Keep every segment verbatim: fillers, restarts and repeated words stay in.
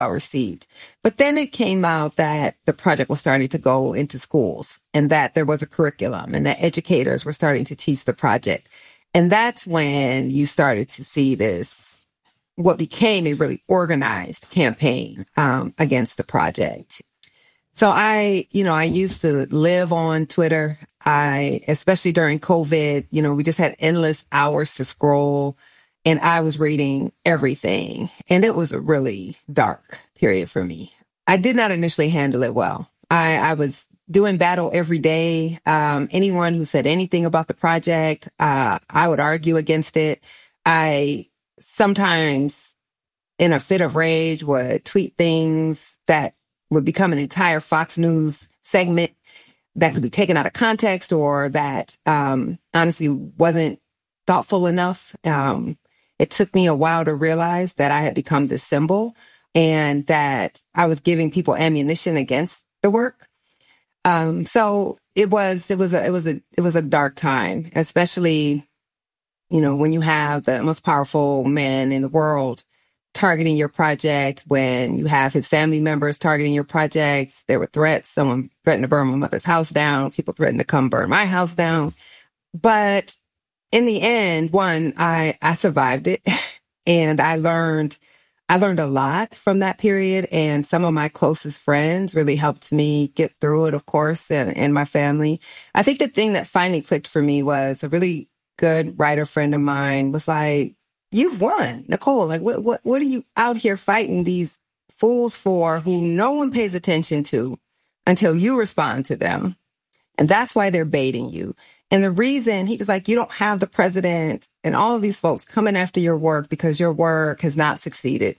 well received. But then it came out that the project was starting to go into schools and that there was a curriculum and that educators were starting to teach the project. And that's when you started to see this, what became a really organized campaign um, against the project. So I, you know, I used to live on Twitter. I, especially during COVID, you know, we just had endless hours to scroll and I was reading everything. And it was a really dark period for me. I did not initially handle it well. I, I was doing battle every day. Um, anyone who said anything about the project, uh, I would argue against it. I sometimes, in a fit of rage, would tweet things that would become an entire Fox News segment that could be taken out of context or that um, honestly wasn't thoughtful enough. Um, it took me a while to realize that I had become this symbol and that I was giving people ammunition against the work. Um, so it was, it was a, it was a, it was a dark time, especially, you know, when you have the most powerful man in the world targeting your project, when you have his family members targeting your projects. There were threats. Someone threatened to burn my mother's house down. People threatened to come burn my house down. But in the end, one, I, I survived it and I learned, I learned a lot from that period. And some of my closest friends really helped me get through it, of course, and, and my family. I think the thing that finally clicked for me was a really good writer friend of mine was like, "You've won, Nicole. Like, what, what, what are you out here fighting these fools for who no one pays attention to until you respond to them? And that's why they're baiting you." And the reason, he was like, you don't have the president and all of these folks coming after your work because your work has not succeeded.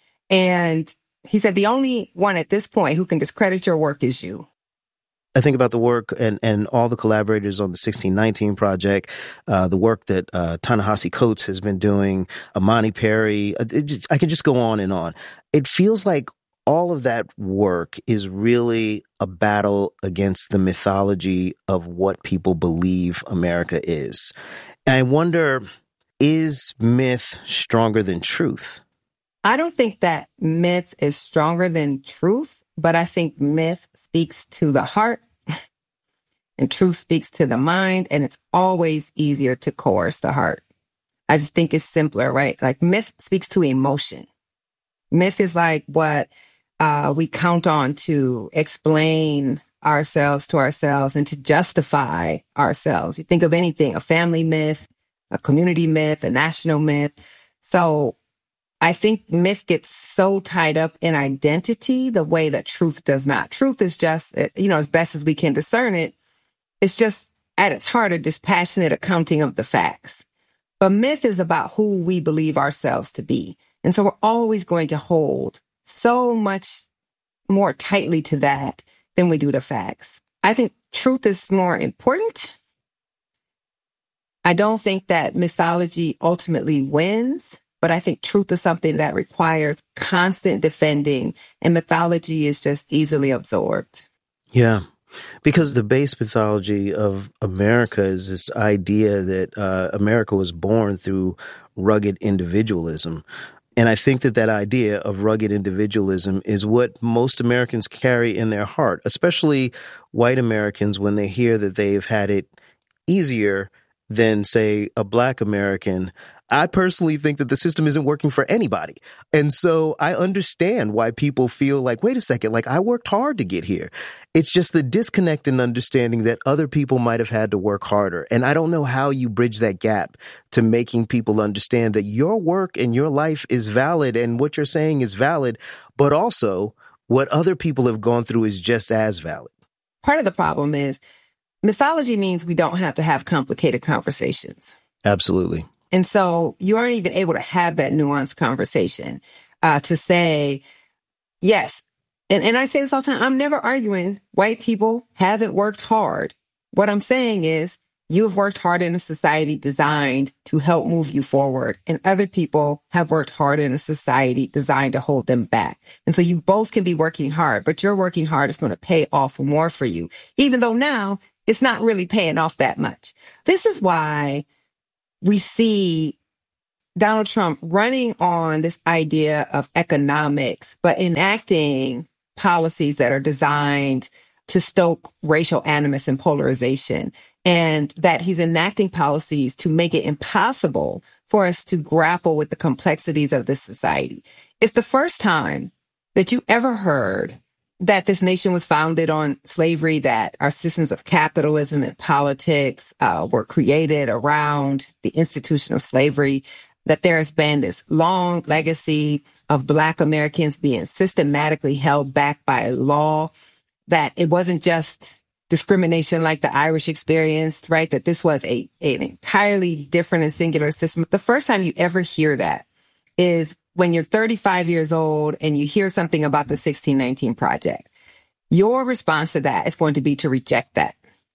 And he said, the only one at this point who can discredit your work is you. I think about the work and, and all the collaborators on the sixteen nineteen Project, uh, the work that uh, Ta-Nehisi Coates has been doing, Amani Perry. It, I could just go on and on. It feels like all of that work is really a battle against the mythology of what people believe America is. And I wonder, is myth stronger than truth? I don't think that myth is stronger than truth, but I think myth speaks to the heart and truth speaks to the mind, and it's always easier to coerce the heart. I just think it's simpler, right? Like myth speaks to emotion. Myth is like what uh, we count on to explain ourselves to ourselves and to justify ourselves. You think of anything, a family myth, a community myth, a national myth. So I think myth gets so tied up in identity the way that truth does not. Truth is just, you know, as best as we can discern it, it's just at its heart a dispassionate accounting of the facts. But myth is about who we believe ourselves to be. And so we're always going to hold so much more tightly to that than we do to facts. I think truth is more important. I don't think that mythology ultimately wins, but I think truth is something that requires constant defending, and mythology is just easily absorbed. Yeah, because the base mythology of America is this idea that uh, America was born through rugged individualism. And I think that that idea of rugged individualism is what most Americans carry in their heart, especially white Americans when they hear that they've had it easier than, say, a Black American. I personally think that the system isn't working for anybody. And so I understand why people feel like, wait a second, like I worked hard to get here. It's just the disconnect in understanding that other people might have had to work harder. And I don't know how you bridge that gap to making people understand that your work and your life is valid and what you're saying is valid, but also what other people have gone through is just as valid. Part of the problem is mythology means we don't have to have complicated conversations. Absolutely. And so you aren't even able to have that nuanced conversation uh, to say, yes. And, and I say this all the time. I'm never arguing white people haven't worked hard. What I'm saying is you have worked hard in a society designed to help move you forward. And other people have worked hard in a society designed to hold them back. And so you both can be working hard, but your working hard is going to pay off more for you, even though now it's not really paying off that much. This is why we see Donald Trump running on this idea of economics, but enacting policies that are designed to stoke racial animus and polarization, and that he's enacting policies to make it impossible for us to grapple with the complexities of this society. If the first time that you ever heard that this nation was founded on slavery, that our systems of capitalism and politics uh, were created around the institution of slavery, that there has been this long legacy of Black Americans being systematically held back by law, that it wasn't just discrimination like the Irish experienced, right? That this was a an entirely different and singular system. The first time you ever hear that is when you're thirty-five years old and you hear something about the sixteen nineteen Project. Your response to that is going to be to reject that.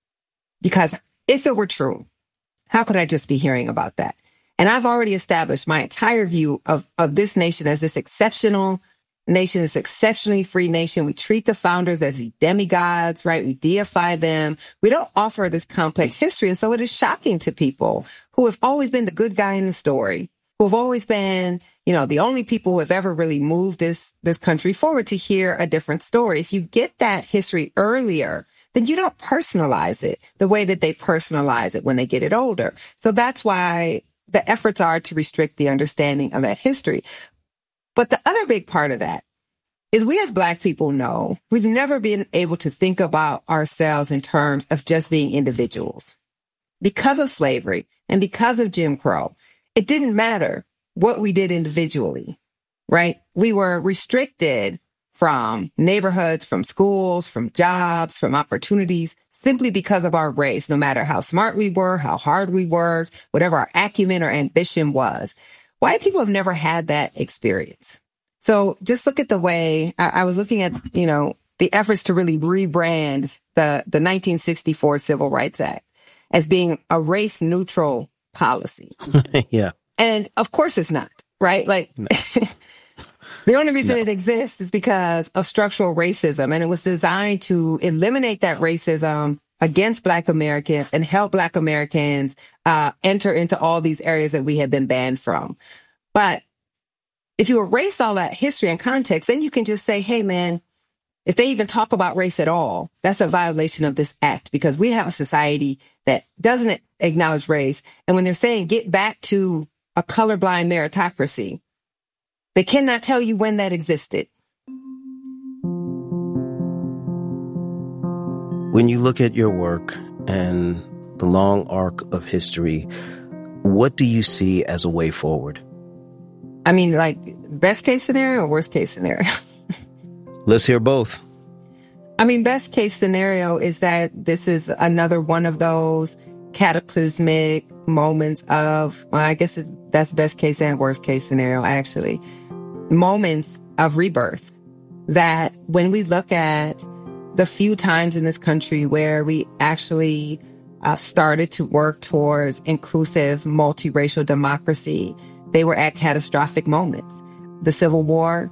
Because if it were true, how could I just be hearing about that? And I've already established my entire view of, of this nation as this exceptional nation, this exceptionally free nation. We treat the founders as demigods, right? We deify them. We don't offer this complex history. And so it is shocking to people who have always been the good guy in the story, who have always been, you know, the only people who have ever really moved this, this country forward, to hear a different story. If you get that history earlier, then you don't personalize it the way that they personalize it when they get it older. So that's why the efforts are to restrict the understanding of that history. But the other big part of that is we as Black people know we've never been able to think about ourselves in terms of just being individuals. Because of slavery and because of Jim Crow, it didn't matter what we did individually, right? We were restricted from neighborhoods, from schools, from jobs, from opportunities, simply because of our race, no matter how smart we were, how hard we worked, whatever our acumen or ambition was. White people have never had that experience. So just look at the way I, I was looking at, you know, the efforts to really rebrand the, the nineteen sixty-four Civil Rights Act as being a race neutral policy. Yeah. And of course it's not, right? Like no. The only reason no. it exists is because of structural racism. And it was designed to eliminate that racism against Black Americans and help Black Americans uh, enter into all these areas that we have been banned from. But if you erase all that history and context, then you can just say, hey, man, if they even talk about race at all, that's a violation of this act, because we have a society that doesn't acknowledge race. And when they're saying get back to a colorblind meritocracy, they cannot tell you when that existed. When you look at your work and the long arc of history, what do you see as a way forward? I mean, like, best case scenario or worst case scenario? Let's hear both. I mean, best case scenario is that this is another one of those cataclysmic moments of, well, I guess it's, that's best case and worst case scenario, actually. Moments of rebirth that when we look at the few times in this country where we actually uh, started to work towards inclusive, multiracial democracy, they were at catastrophic moments. The Civil War,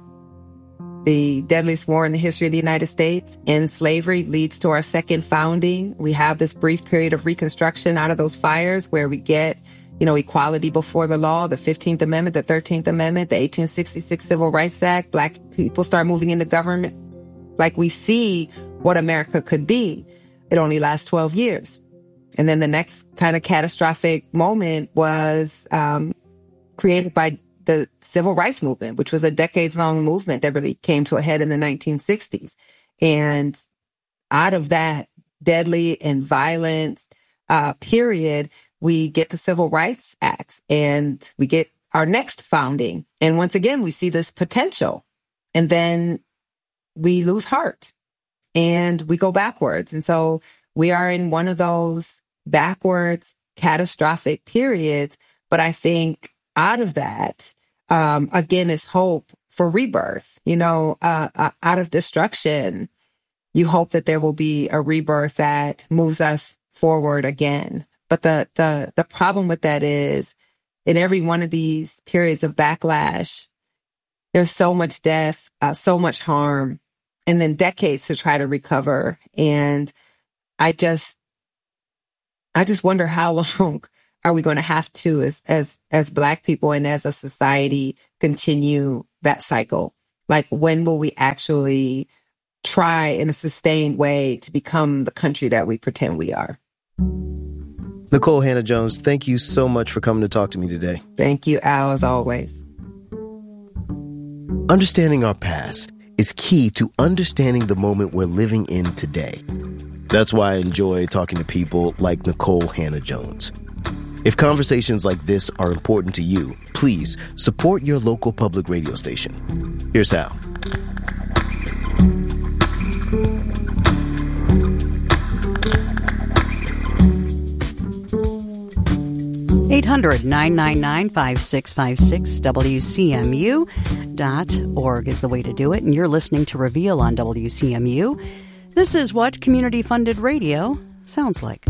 the deadliest war in the history of the United States, and slavery leads to our second founding. We have this brief period of Reconstruction out of those fires where we get, you know, equality before the law, the fifteenth Amendment, the thirteenth Amendment, the eighteen sixty-six Civil Rights Act. Black people start moving into government. Like, we see what America could be. It only lasts twelve years. And then the next kind of catastrophic moment was um, created by the Civil Rights Movement, which was a decades-long movement that really came to a head in the nineteen sixties. And out of that deadly and violent uh, period, we get the Civil Rights Acts and we get our next founding. And once again, we see this potential. And then we lose heart and we go backwards. And so we are in one of those backwards, catastrophic periods. But I think out of that, um, again, is hope for rebirth. You know, uh, uh, out of destruction, you hope that there will be a rebirth that moves us forward again. But the the the problem with that is, in every one of these periods of backlash, there's so much death, uh, so much harm, and then decades to try to recover. And I just, I just wonder how long are we going to have to, as, as, as Black people and as a society, continue that cycle? Like, when will we actually try in a sustained way to become the country that we pretend we are? Nikole Hannah-Jones, thank you so much for coming to talk to me today. Thank you, Al, as always. Understanding our past is key to understanding the moment we're living in today. That's why I enjoy talking to people like Nikole Hannah-Jones. If conversations like this are important to you, please support your local public radio station. Here's how. eight hundred, nine nine nine, five six five six, W C M U dot org is the way to do it. And you're listening to Reveal on W C M U. This is what community-funded radio sounds like.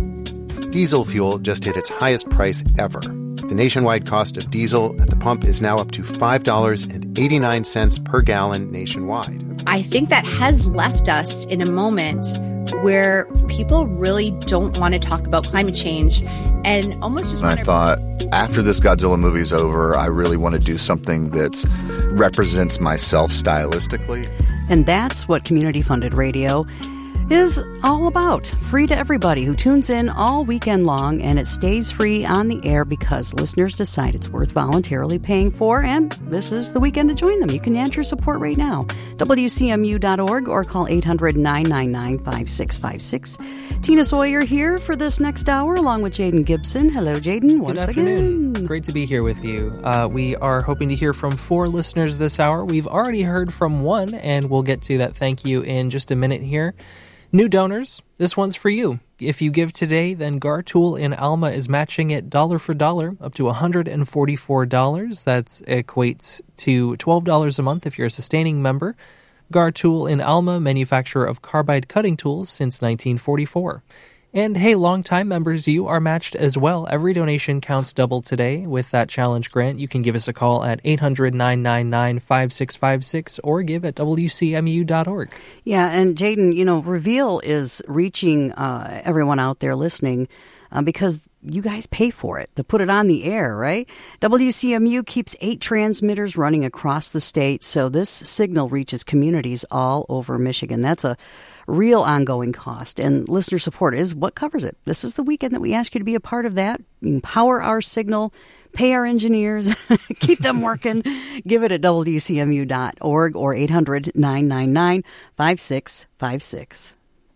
Diesel fuel just hit its highest price ever. The nationwide cost of diesel at the pump is now up to five dollars and eighty-nine cents per gallon nationwide. I think that has left us in a moment where people really don't want to talk about climate change and almost just want I thought, after this Godzilla movie's over, I really want to do something that represents myself stylistically. And that's what community-funded radio is all about. Free to everybody who tunes in all weekend long, and it stays free on the air because listeners decide it's worth voluntarily paying for, and this is the weekend to join them. You can add your support right now. W C M U dot org or call eight hundred, nine nine nine, five six five six. Tina Sawyer here for this next hour along with Jaden Gibson. Hello, Jaden. Once Good afternoon. Again. Great to be here with you. Uh, we are hoping to hear from four listeners this hour. We've already heard from one, and we'll get to that thank you in just a minute here. New donors, this one's for you. If you give today, then Gartool in Alma is matching it dollar for dollar up to one hundred forty-four dollars. That equates to twelve dollars a month if you're a sustaining member. Gartool in Alma, manufacturer of carbide cutting tools since nineteen forty-four. And hey, longtime members, you are matched as well. Every donation counts double today with that challenge grant. You can give us a call at eight hundred, nine nine nine, five six five six or give at W C M U dot org. Yeah, and Jaden, you know, Reveal is reaching uh, everyone out there listening uh, because you guys pay for it to put it on the air, right? W C M U keeps eight transmitters running across the state, so this signal reaches communities all over Michigan. That's a real ongoing cost, and listener support is what covers it. This is the weekend that we ask you to be a part of that. You can power our signal, pay our engineers, keep them working. Give it at W C M U dot org or eight hundred, nine nine nine, five six five six.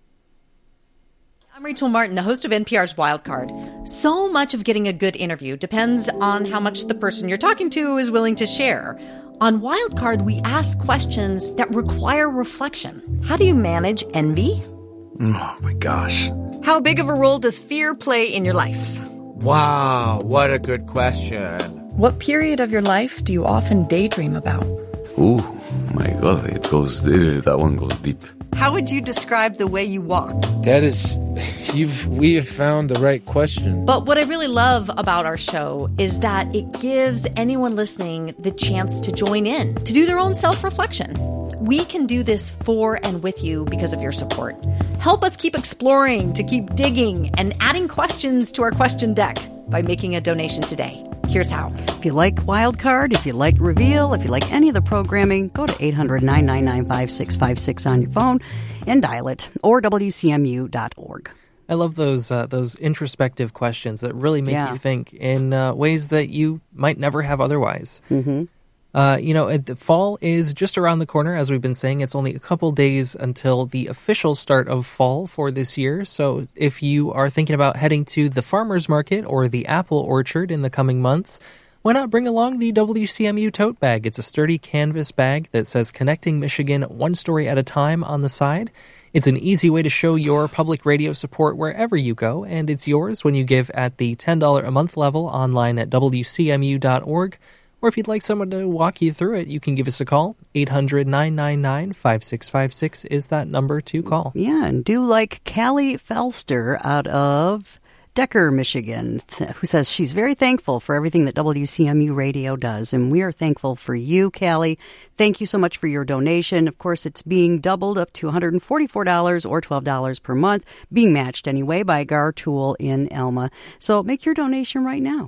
I'm Rachel Martin, the host of N P R's Wildcard. So much of getting a good interview depends on how much the person you're talking to is willing to share. On Wildcard, we ask questions that require reflection. How do you manage envy? Oh my gosh. How big of a role does fear play in your life? Wow, what a good question. What period of your life do you often daydream about? Ooh, my God, it goes, uh, that one goes deep. How would you describe the way you walk? That is, you've we have found the right question. But what I really love about our show is that it gives anyone listening the chance to join in, to do their own self-reflection. We can do this for and with you because of your support. Help us keep exploring, to keep digging, and adding questions to our question deck by making a donation today. Here's how. If you like Wildcard, if you like Reveal, if you like any of the programming, go to eight hundred, nine nine nine, five six five six on your phone and dial it, or W C M U dot org. I love those uh, those introspective questions that really make yeah. you think in uh, ways that you might never have otherwise. Mm-hmm. Uh, you know, the fall is just around the corner, as we've been saying. It's only a couple days until the official start of fall for this year. So if you are thinking about heading to the farmer's market or the apple orchard in the coming months, why not bring along the W C M U tote bag? It's a sturdy canvas bag that says Connecting Michigan one story at a time on the side. It's an easy way to show your public radio support wherever you go, and it's yours when you give at the ten dollars a month level online at W C M U dot org. Or if you'd like someone to walk you through it, you can give us a call. eight hundred, nine nine nine, five six five six is that number to call. Yeah, and do like Callie Felster out of Decker, Michigan, who says she's very thankful for everything that W C M U Radio does. And we are thankful for you, Callie. Thank you so much for your donation. Of course, it's being doubled up to one hundred forty-four dollars or twelve dollars per month, being matched anyway by Gar Tool in Elma. So make your donation right now.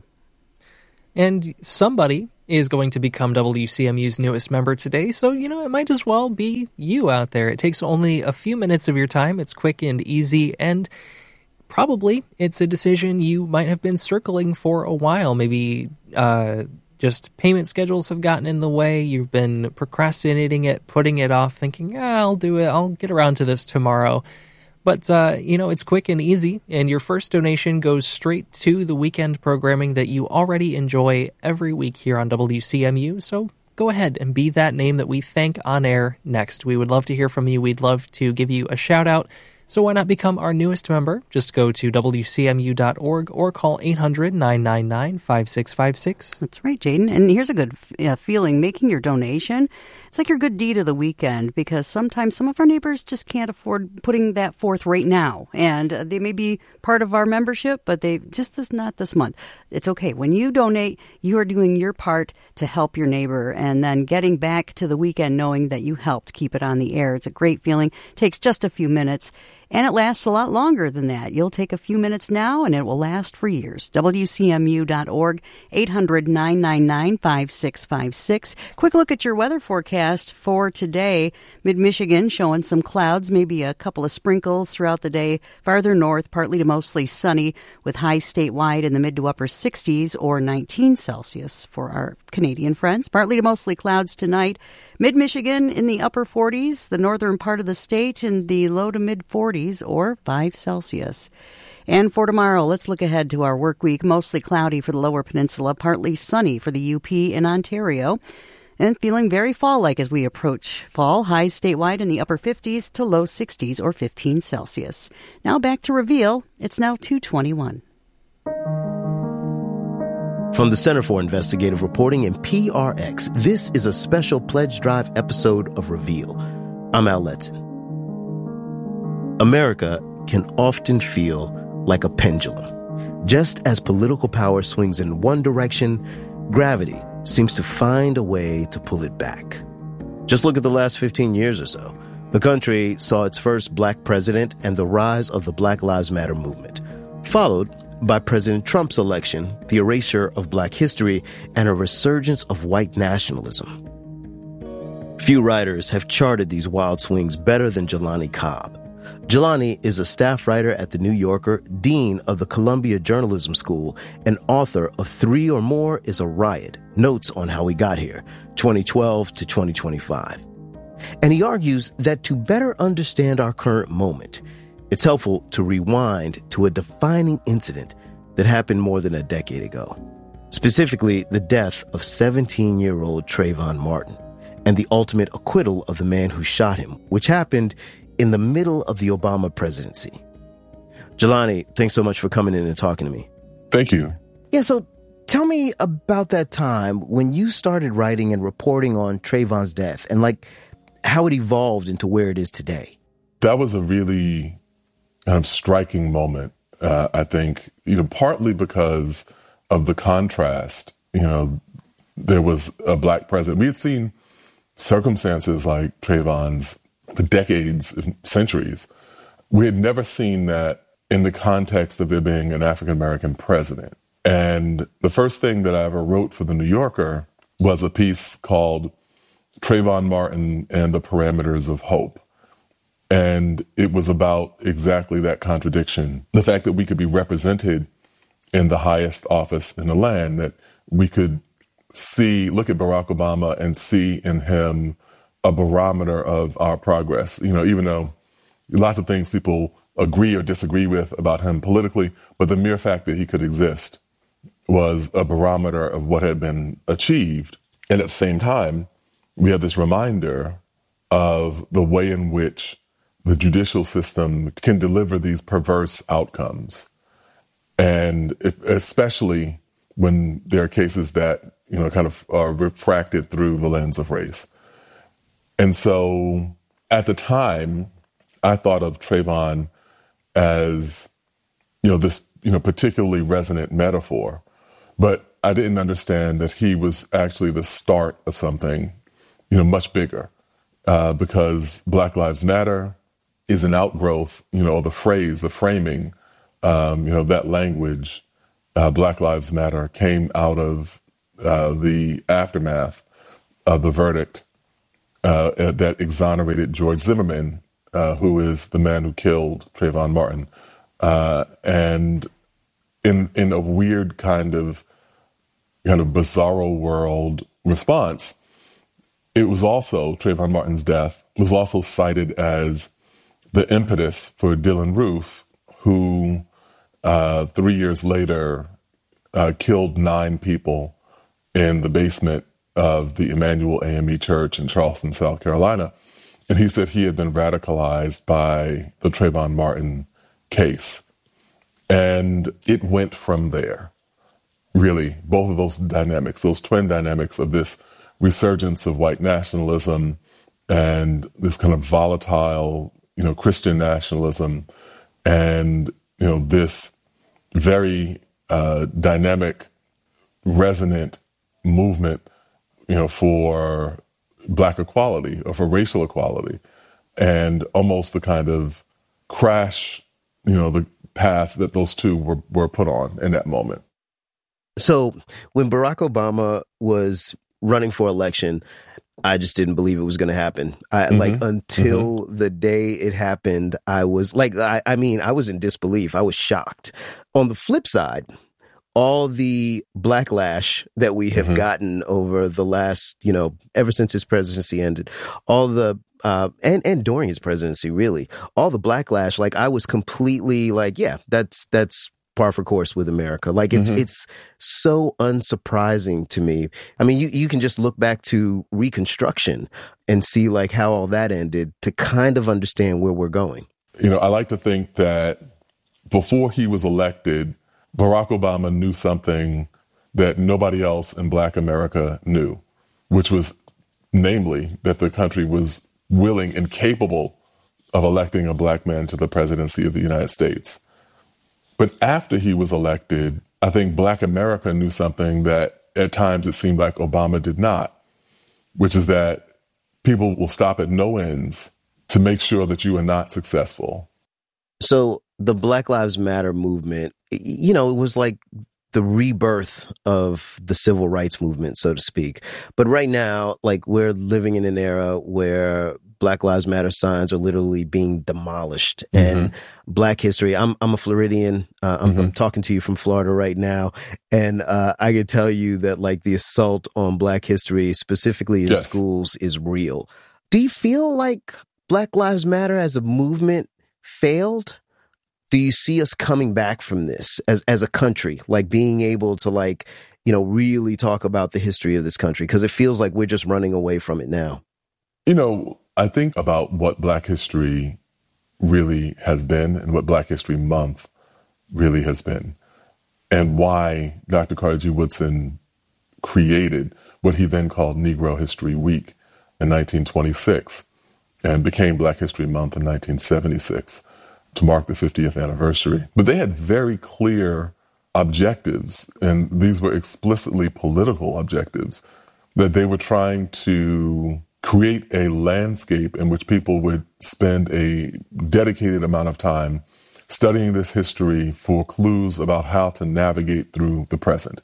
And somebody is going to become W C M U's newest member today, so, you know, it might as well be you out there. It takes only a few minutes of your time. It's quick and easy, and probably it's a decision you might have been circling for a while. Maybe uh, just payment schedules have gotten in the way. You've been procrastinating it, putting it off, thinking, ah, I'll do it. I'll get around to this tomorrow. But, uh, you know, it's quick and easy, and your first donation goes straight to the weekend programming that you already enjoy every week here on W C M U. So go ahead and be that name that we thank on air next. We would love to hear from you. We'd love to give you a shout out. So why not become our newest member? Just go to W C M U dot org or call eight hundred, nine nine nine, five six five six. That's right, Jaden. And here's a good uh, feeling. Making your donation, it's like your good deed of the weekend, because sometimes some of our neighbors just can't afford putting that forth right now. And uh, they may be part of our membership, but they just this not this month. It's okay. When you donate, you are doing your part to help your neighbor and then getting back to the weekend knowing that you helped keep it on the air. It's a great feeling. It takes just a few minutes. And it lasts a lot longer than that. You'll take a few minutes now, and it will last for years. W C M U dot org, eight hundred, nine nine nine, five six five six. Quick look at your weather forecast for today. Mid-Michigan showing some clouds, maybe a couple of sprinkles throughout the day. Farther north, partly to mostly sunny, with highs statewide in the mid to upper sixties or nineteen Celsius for our Canadian friends. Partly to mostly clouds tonight. Mid-Michigan in the upper forties, the northern part of the state in the low to mid-forties or five Celsius. And for tomorrow, let's look ahead to our work week. Mostly cloudy for the lower peninsula, partly sunny for the U P and Ontario. And feeling very fall-like as we approach fall. Highs statewide in the upper fifties to low sixties or fifteen Celsius. Now back to Reveal. It's now two twenty-one. From the Center for Investigative Reporting and P R X, this is a special Pledge Drive episode of Reveal. I'm Al Letson. America can often feel like a pendulum. Just as political power swings in one direction, gravity seems to find a way to pull it back. Just look at the last fifteen years or so. The country saw its first black president and the rise of the Black Lives Matter movement, followed by President Trump's election, the erasure of black history, and a resurgence of white nationalism. Few writers have charted these wild swings better than Jelani Cobb. Jelani is a staff writer at The New Yorker, dean of the Columbia Journalism School, and author of Three or More is a Riot, Notes on How We Got Here, twenty twelve to twenty twenty-five. And he argues that to better understand our current moment, it's helpful to rewind to a defining incident that happened more than a decade ago. Specifically, the death of seventeen-year-old Trayvon Martin and the ultimate acquittal of the man who shot him, which happened in the middle of the Obama presidency. Jelani, thanks so much for coming in and talking to me. Thank you. Yeah, so tell me about that time when you started writing and reporting on Trayvon's death and, like, how it evolved into where it is today. That was a really kind of striking moment, uh, I think, you know, partly because of the contrast. You know, there was a black president. We had seen circumstances like Trayvon's for decades, centuries. We had never seen that in the context of there being an African-American president. And the first thing that I ever wrote for The New Yorker was a piece called Trayvon Martin and the Parameters of Hope. And it was about exactly that contradiction. The fact that we could be represented in the highest office in the land, that we could see, look at Barack Obama and see in him a barometer of our progress. You know, even though lots of things people agree or disagree with about him politically, but the mere fact that he could exist was a barometer of what had been achieved. And at the same time, we have this reminder of the way in which the judicial system can deliver these perverse outcomes. And it, especially when there are cases that, you know, kind of are refracted through the lens of race. And so at the time, I thought of Trayvon as, you know, this, you know, particularly resonant metaphor. But I didn't understand that he was actually the start of something, you know, much bigger, uh, because Black Lives Matter is an outgrowth, you know, the phrase, the framing, um, you know, that language, uh, Black Lives Matter, came out of uh, the aftermath of the verdict uh, that exonerated George Zimmerman, uh, who is the man who killed Trayvon Martin. Uh, and in in a weird kind of kind of bizarro world response, it was also, Trayvon Martin's death was also cited as the impetus for Dylann Roof, who uh, three years later uh, killed nine people in the basement of the Emmanuel A M E Church in Charleston, South Carolina. And he said he had been radicalized by the Trayvon Martin case. And it went from there, really, both of those dynamics, those twin dynamics of this resurgence of white nationalism and this kind of volatile, you know, Christian nationalism, and, you know, this very uh, dynamic, resonant movement, you know, for Black equality or for racial equality, and almost the kind of crash, you know, the path that those two were, were put on in that moment. So when Barack Obama was running for election, I just didn't believe it was going to happen. I, mm-hmm. Like until mm-hmm. the day it happened, I was like, I, I mean, I was in disbelief. I was shocked. On the flip side, all the backlash that we have mm-hmm. gotten over the last, you know, ever since his presidency ended, all the, uh, and, and during his presidency, really, all the backlash, like I was completely like, yeah, that's, that's par for course with America. Like it's, mm-hmm. it's so unsurprising to me. I mean, you, you can just look back to Reconstruction and see like how all that ended to kind of understand where we're going. You know, I like to think that before he was elected, Barack Obama knew something that nobody else in Black America knew, which was namely that the country was willing and capable of electing a Black man to the presidency of the United States. But after he was elected, I think Black America knew something that at times it seemed like Obama did not, which is that people will stop at no ends to make sure that you are not successful. So the Black Lives Matter movement, you know, it was like the rebirth of the civil rights movement, so to speak. But right now, like we're living in an era where Black Lives Matter signs are literally being demolished, mm-hmm. and Black history. I'm I'm a Floridian. Uh, I'm, mm-hmm. I'm talking to you from Florida right now, and uh, I can tell you that like the assault on Black history, specifically in yes. schools, is real. Do you feel like Black Lives Matter as a movement failed? Do you see us coming back from this as as a country, like being able to like, you know, really talk about the history of this country? Because it feels like we're just running away from it now. You know, I think about what Black history really has been and what Black History Month really has been, and why Doctor Carter G. Woodson created what he then called Negro History Week in nineteen twenty-six and became Black History Month in nineteen seventy-six. To mark the fiftieth anniversary. But they had very clear objectives, and these were explicitly political objectives, that they were trying to create a landscape in which people would spend a dedicated amount of time studying this history for clues about how to navigate through the present.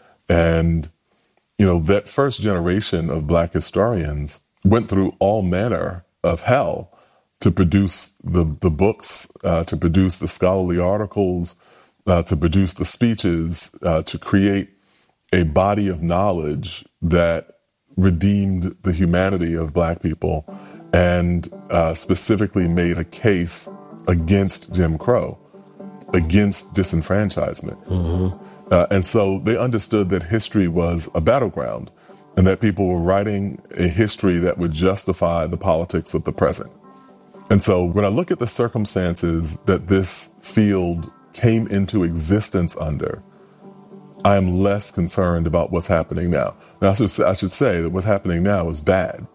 And, you know, that first generation of Black historians went through all manner of hell to produce the, the books, uh, to produce the scholarly articles, uh, to produce the speeches, uh, to create a body of knowledge that redeemed the humanity of Black people and uh, specifically made a case against Jim Crow, against disenfranchisement. Mm-hmm. Uh, and so they understood that history was a battleground and that people were writing a history that would justify the politics of the present. And so when I look at the circumstances that this field came into existence under, I am less concerned about what's happening now. Now, I should, I should say that what's happening now is bad.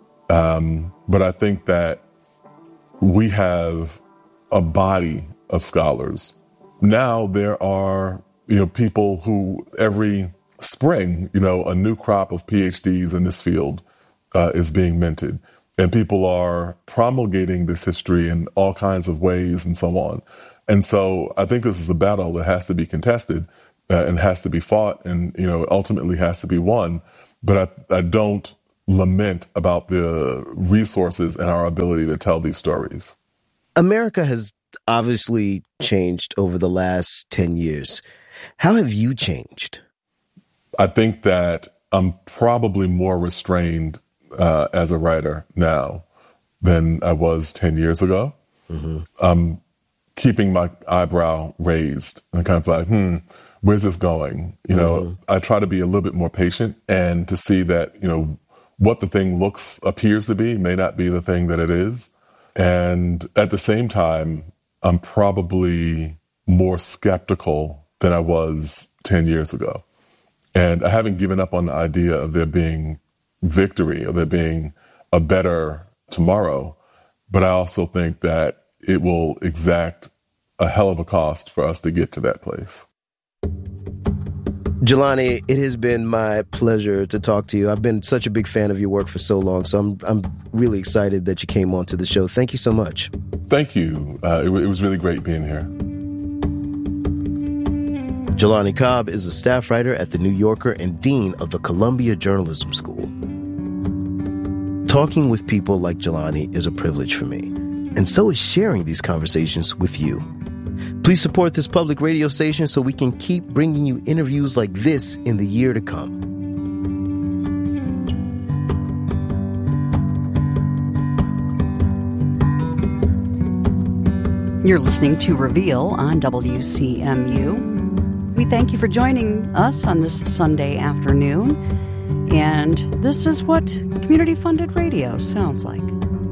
Um, but I think that we have a body of scholars now there are, you know, people who every spring, you know, a new crop of P H Ds in this field uh, is being minted. And people are promulgating this history in all kinds of ways and so on. And so I think this is a battle that has to be contested uh, and has to be fought and, you know, ultimately has to be won. But I, I don't lament about the resources and our ability to tell these stories. America has obviously changed over the last ten years. How have you changed? I think that I'm probably more restrained uh, as a writer now than I was ten years ago. Mm-hmm. I'm keeping my eyebrow raised and kind of like, hmm, where's this going? You know, mm-hmm. I try to be a little bit more patient and to see that, you know, what the thing looks, appears to be may not be the thing that it is. And at the same time, I'm probably more skeptical than I was ten years ago. And I haven't given up on the idea of there being victory or there being a better tomorrow. But I also think that it will exact a hell of a cost for us to get to that place. Jelani, it has been my pleasure to talk to you. I've been such a big fan of your work for so long, so I'm I'm really excited that you came onto the show. Thank you so much. Thank you. Uh, it, it was really great being here. Jelani Cobb is a staff writer at The New Yorker and dean of the Columbia Journalism School. Talking with people like Jelani is a privilege for me, and so is sharing these conversations with you. Please support this public radio station so we can keep bringing you interviews like this in the year to come. You're listening to Reveal on W C M U. We thank you for joining us on this Sunday afternoon. And this is what community-funded radio sounds like.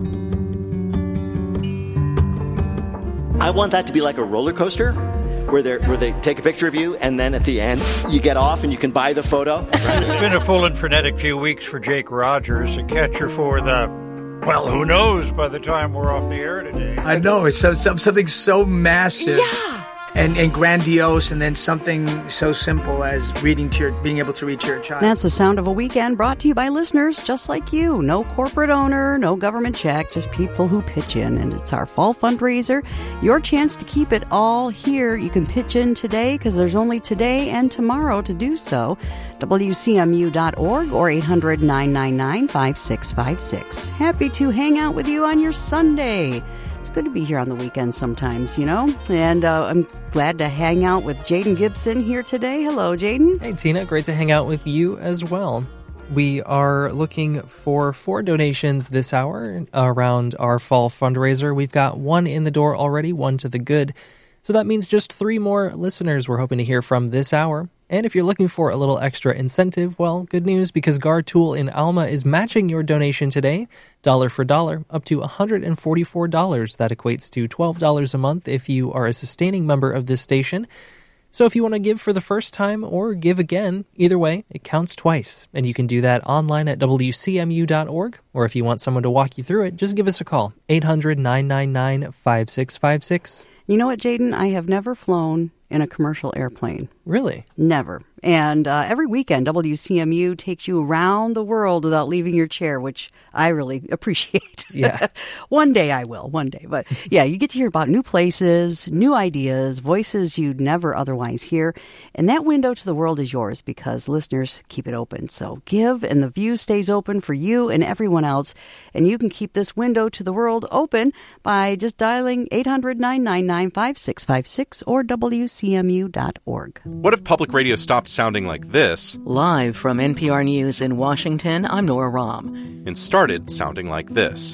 I want that to be like a roller coaster where they where they take a picture of you and then at the end you get off and you can buy the photo. It's been a full and frenetic few weeks for Jake Rogers, a catcher for the, well, who knows by the time we're off the air today. I know, it's so, so, something so massive. Yeah. And, and grandiose, and then something so simple as reading to your, being able to read to your child. That's the sound of a weekend brought to you by listeners just like you. No corporate owner, no government check, just people who pitch in. And it's our fall fundraiser. Your chance to keep it all here. You can pitch in today because there's only today and tomorrow to do so. W C M U dot org or eight hundred, nine nine nine, five six five six. Happy to hang out with you on your Sunday. It's good to be here on the weekend sometimes, you know, and uh, I'm glad to hang out with Jaden Gibson here today. Hello, Jaden. Hey, Tina. Great to hang out with you as well. We are looking for four donations this hour around our fall fundraiser. We've got one in the door already, one to the good. So that means just three more listeners we're hoping to hear from this hour. And if you're looking for a little extra incentive, well, good news, because Gar Tool in Alma is matching your donation today, dollar for dollar, up to one hundred forty-four dollars. That equates to twelve dollars a month if you are a sustaining member of this station. So if you want to give for the first time or give again, either way, it counts twice. And you can do that online at W C M U dot org, or if you want someone to walk you through it, just give us a call, eight hundred, nine nine nine, five six five six. You know what, Jaden? I have never flown in a commercial airplane. Really? Never. And uh, every weekend, W C M U takes you around the world without leaving your chair, which I really appreciate. Yeah. One day I will, one day. But yeah, you get to hear about new places, new ideas, voices you'd never otherwise hear. And that window to the world is yours because listeners keep it open. So give, and the view stays open for you and everyone else. And you can keep this window to the world open by just dialing eight hundred, nine nine nine, five six five six or W C M U dot org. What if public radio stopped sounding like this? Live from N P R News in Washington, I'm Nora Rahm. And started sounding like this.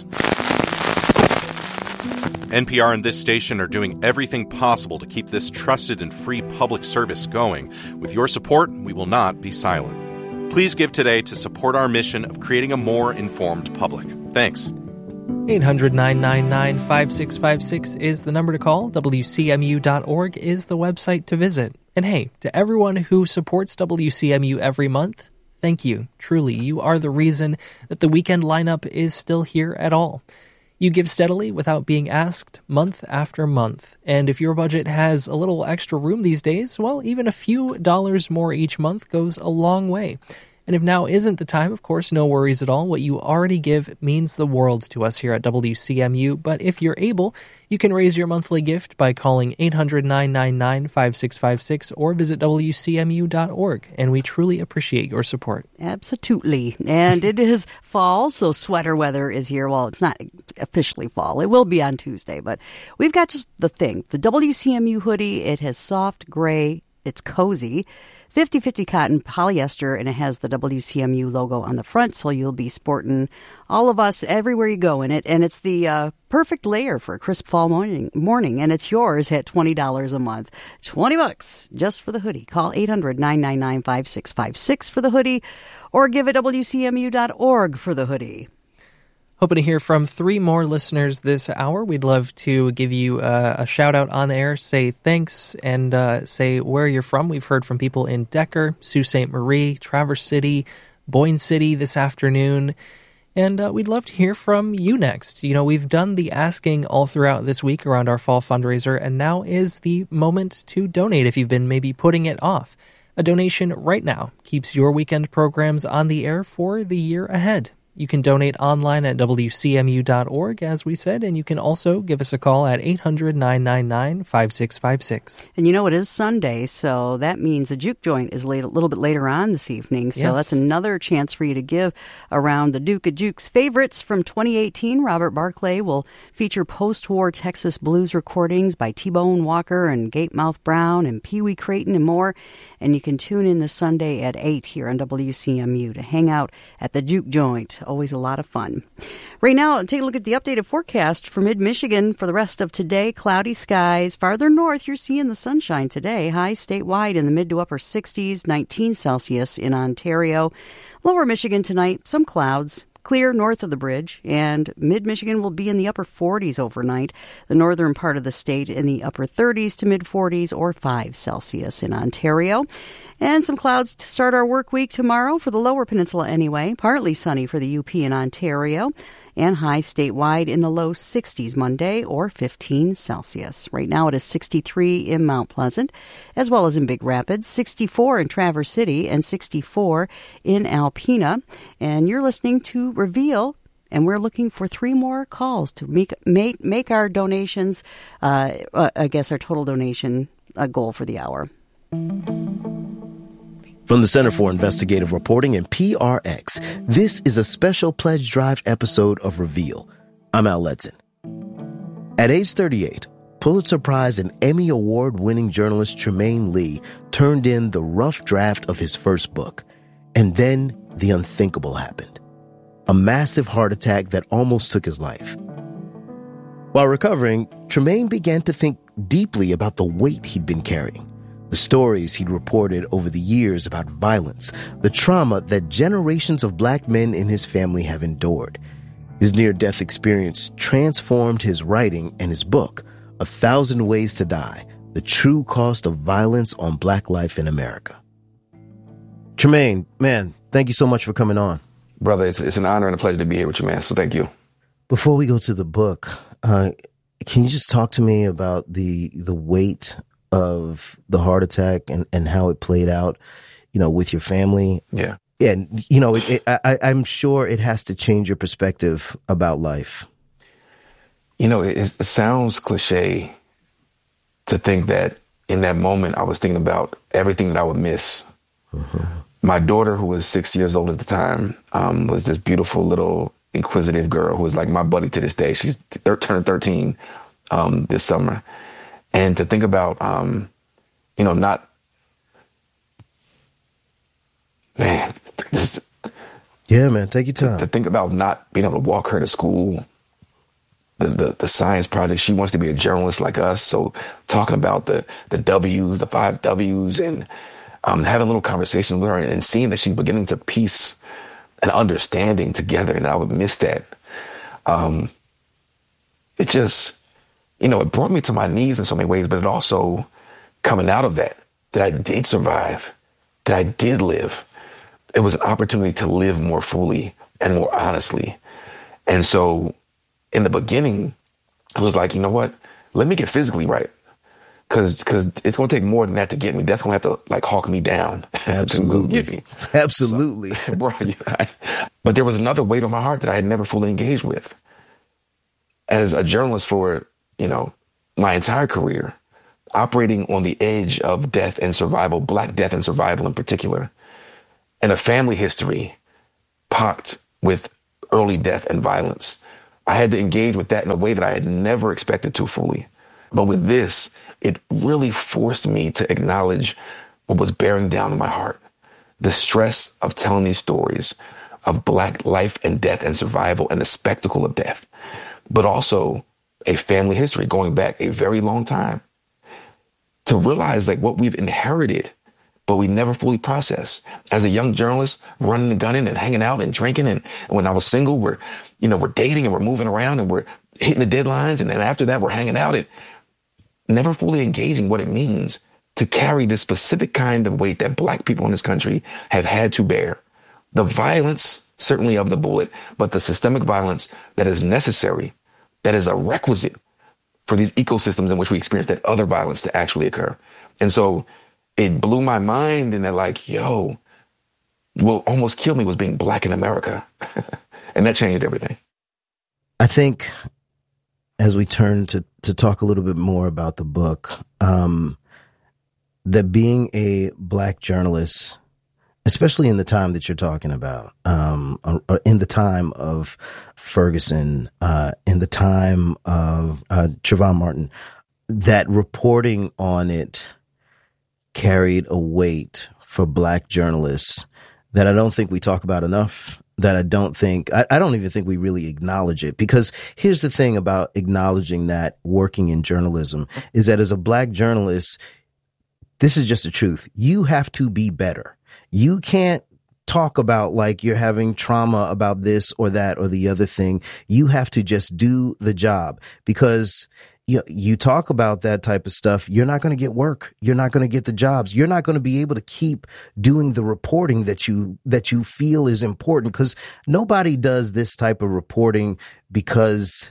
N P R and this station are doing everything possible to keep this trusted and free public service going. With your support, we will not be silent. Please give today to support our mission of creating a more informed public. Thanks. eight hundred, nine nine nine, five six five six is the number to call. W C M U dot org is the website to visit. And hey, to everyone who supports W C M U every month, thank you. Truly, you are the reason that the weekend lineup is still here at all. You give steadily without being asked, month after month. And if your budget has a little extra room these days, well, even a few dollars more each month goes a long way. And if now isn't the time, of course, no worries at all. What you already give means the world to us here at W C M U. But if you're able, you can raise your monthly gift by calling eight hundred, nine nine nine, five six five six or visit W C M U dot org. And we truly appreciate your support. Absolutely. And it is fall, so sweater weather is here. Well, it's not officially fall. It will be on Tuesday. But we've got just the thing. The W C M U hoodie, it has soft gray. It's cozy. fifty-fifty cotton polyester, and it has the W C M U logo on the front, so you'll be sporting all of us everywhere you go in it. And it's the uh, perfect layer for a crisp fall morning, morning, and it's yours at twenty dollars a month. twenty bucks just for the hoodie. Call eight hundred, nine nine nine, five six five six for the hoodie, or give it W C M U dot org for the hoodie. Hoping to hear from three more listeners this hour. We'd love to give you a, a shout-out on air, say thanks, and uh, say where you're from. We've heard from people in Decker, Sault Ste. Marie, Traverse City, Boyne City this afternoon, and uh, we'd love to hear from you next. You know, we've done the asking all throughout this week around our fall fundraiser, and now is the moment to donate if you've been maybe putting it off. A donation right now keeps your weekend programs on the air for the year ahead. You can donate online at W C M U dot org, as we said, and you can also give us a call at eight hundred, nine nine nine, five six five six. And you know, it is Sunday, so that means the Juke Joint is late, a little bit later on this evening, so Yes. that's another chance for you to give around the Duke of Juke's favorites from twenty eighteen. Robert Barclay will feature post-war Texas blues recordings by T-Bone Walker and Gatemouth Brown and Pee Wee Creighton and more, and you can tune in this Sunday at eight here on W C M U to hang out at the Juke Joint. Always a lot of fun. Right now, take a look at the updated forecast for mid-Michigan for the rest of today. Cloudy skies. Farther north, you're seeing the sunshine today. High statewide in the mid to upper sixties, nineteen Celsius in Ontario. Lower Michigan tonight, some clouds. Clear north of the bridge, and mid-Michigan will be in the upper forties overnight. The northern part of the state in the upper thirties to mid-forties or five Celsius in Ontario. And some clouds to start our work week tomorrow for the lower peninsula anyway. Partly sunny for the U P in Ontario. And high statewide in the low sixties Monday or fifteen Celsius. Right now it is sixty-three in Mount Pleasant, as well as in Big Rapids, sixty-four in Traverse City, and sixty-four in Alpena. And you're listening to Reveal, and we're looking for three more calls to make make, make our donations, uh, uh, I guess our total donation uh, goal for the hour. From the Center for Investigative Reporting and P R X, this is a special pledge drive episode of Reveal. I'm Al Letson. At age thirty-eight, Pulitzer Prize and Emmy Award-winning journalist Tremaine Lee turned in the rough draft of his first book. And then the unthinkable happened. A massive heart attack that almost took his life. While recovering, Tremaine began to think deeply about the weight he'd been carrying. The stories he'd reported over the years about violence, the trauma that generations of black men in his family have endured. His near-death experience transformed his writing and his book, A Thousand Ways to Die, The True Cost of Violence on Black Life in America. Tremaine, man, thank you so much for coming on. Brother, it's, it's an honor and a pleasure to be here with you, man, so thank you. Before we go to the book, uh, can you just talk to me about the the weight of the heart attack and, and how it played out, you know, with your family? Yeah. And, you know, it, it, I, I'm sure it has to change your perspective about life. You know, it, it sounds cliche to think that in that moment I was thinking about everything that I would miss. Mm-hmm. My daughter, who was six years old at the time, um, was this beautiful little inquisitive girl who was like my buddy to this day. She's th- turned thirteen um, this summer. And to think about, um, you know, not, man, just. Yeah, man, take your time. To, to think about not being able to walk her to school, the, the, the science project, she wants to be a journalist like us. So talking about the, the W's, the five W's, and um, having little conversations with her and, and seeing that she's beginning to piece an understanding together, and I would miss that. Um, it just, you know, it brought me to my knees in so many ways, but it also, coming out of that, that I did survive, that I did live. It was an opportunity to live more fully and more honestly. And so in the beginning, it was like, you know what? Let me get physically right. Cause, cause it's going to take more than that to get me. Death's going to have to like hawk me down. Absolutely. me. Absolutely. So, bro, I, but there was another weight on my heart that I had never fully engaged with. As a journalist for, you know, my entire career, operating on the edge of death and survival, Black death and survival in particular, and a family history pocked with early death and violence, I had to engage with that in a way that I had never expected to fully. But with this, it really forced me to acknowledge what was bearing down on my heart. The stress of telling these stories of Black life and death and survival and the spectacle of death, but also a family history going back a very long time. To realize like what we've inherited, but we never fully process. As a young journalist, running and gunning and hanging out and drinking. And, and when I was single, we're, you know, we're dating and we're moving around and we're hitting the deadlines. And then after that, we're hanging out and never fully engaging what it means to carry this specific kind of weight that Black people in this country have had to bear. The violence, certainly of the bullet, but the systemic violence that is necessary, that is a requisite for these ecosystems in which we experience that other violence to actually occur. And so it blew my mind in that like, yo, what almost killed me was being Black in America. And that changed everything. I think as we turn to, to talk a little bit more about the book, um, that being a Black journalist, especially in the time that you're talking about, um, or in the time of Ferguson, uh, in the time of uh, Trayvon Martin, that reporting on it carried a weight for Black journalists that I don't think we talk about enough, that I don't think, I, I don't even think we really acknowledge it. Because here's the thing about acknowledging that working in journalism is that as a Black journalist, this is just the truth. You have to be better. You can't talk about like you're having trauma about this or that or the other thing. You have to just do the job, because you, you talk about that type of stuff, you're not going to get work. You're not going to get the jobs. You're not going to be able to keep doing the reporting that you that you feel is important, because nobody does this type of reporting because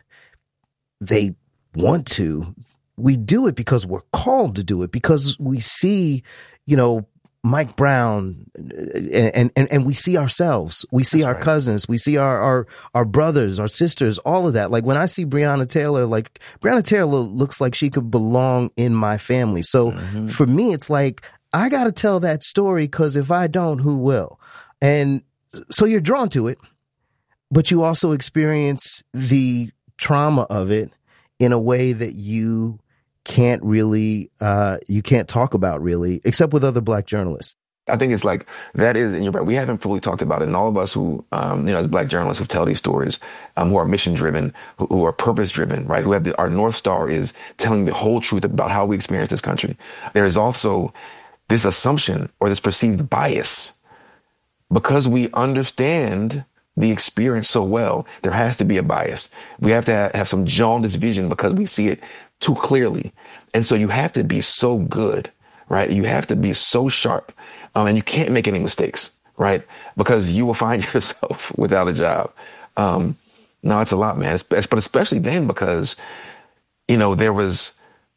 they want to. We do it because we're called to do it, because we see, you know, Mike Brown, and, and, and we see ourselves, we see That's our right. cousins, we see our, our, our brothers, our sisters, all of that. Like when I see Breonna Taylor, like Breonna Taylor looks like she could belong in my family. So mm-hmm. for me, it's like, I got to tell that story, because if I don't, who will? And so you're drawn to it, but you also experience the trauma of it in a way that you can't really, uh, you can't talk about really, except with other Black journalists. I think it's like, that is, and you're right, we haven't fully talked about it. And all of us who, um, you know, as Black journalists who tell these stories, um, who are mission driven, who, who are purpose driven, right? Who have the, our North Star is telling the whole truth about how we experience this country. There is also this assumption or this perceived bias, because we understand the experience so well, there has to be a bias. We have to have, have some jaundiced vision because we see it too clearly. And so you have to be so good, right? You have to be so sharp, um, and you can't make any mistakes, right? Because you will find yourself without a job. Um, no, it's a lot, man. It's, but especially then, because, you know, there was